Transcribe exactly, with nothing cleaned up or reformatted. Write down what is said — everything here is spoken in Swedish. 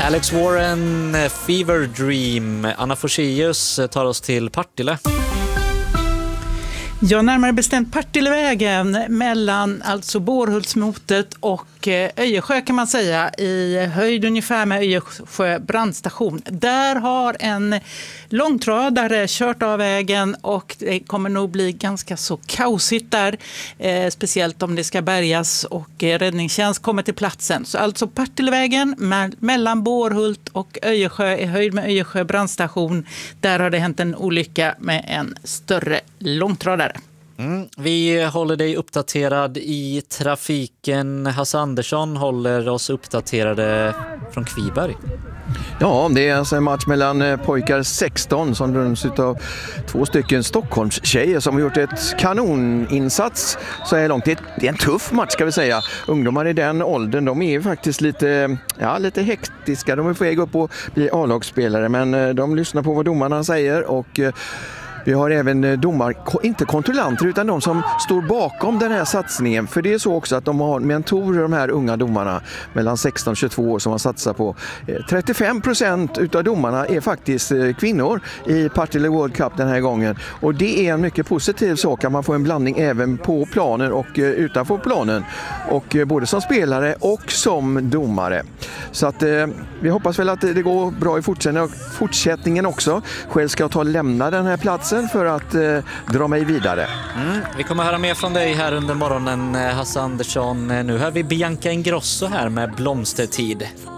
Alex Warren, Fever Dream. Anna Forselius tar oss till Partille. Ja, närmare bestämt Partillevägen mellan alltså Bårhultsmotet och Öjersjö kan man säga, i höjd ungefär med Öjersjö brandstation. Där har en långtradare kört av vägen och det kommer nog bli ganska så kaosigt där, eh, speciellt om det ska bärgas och eh, räddningstjänst kommer till platsen. Så alltså Partillevägen me- mellan Bårhult och Öjersjö i höjd med Öjersjö brandstation. Där har det hänt en olycka med en större långtradare. Mm, vi håller dig uppdaterad i trafiken. Hasse Andersson håller oss uppdaterade från Kviberg. Ja, det är alltså en match mellan pojkar sexton som döms av två stycken Stockholmstjejer som har gjort ett kanoninsats så här långt. Det är en tuff match ska vi säga. Ungdomar i den åldern, de är faktiskt lite, ja, lite hektiska. De är på väg upp och bli A-lagsspelare, men de lyssnar på vad domarna säger och vi har även domar, inte kontrollanter utan de som står bakom den här satsningen. För det är så också att de har mentorer, de här unga domarna mellan sexton och tjugotvå år som man satsar på. trettiofem procent utav domarna är faktiskt kvinnor i Partille World Cup den här gången. Och det är en mycket positiv sak att man får en blandning även på planen och utanför planen. Och både som spelare och som domare. Så att eh, vi hoppas väl att det går bra i fortsättningen, fortsättningen också. Själv ska jag ta och lämna den här platsen för att eh, dra mig vidare. Mm, vi kommer höra mer från dig här under morgonen, Hasse Andersson. Nu hör vi Bianca Ingrosso här med Blomstertid.